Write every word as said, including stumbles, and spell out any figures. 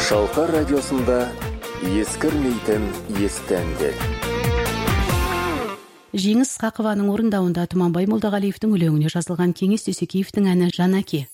Шалқар радиосында ескірмейтін есті әндер. Жеңіс Қақованың орындауында Тұманбай Молдағалиевтің өлеңіне жазылған Кеңес Дүйсекеевтің әні «Жанаке».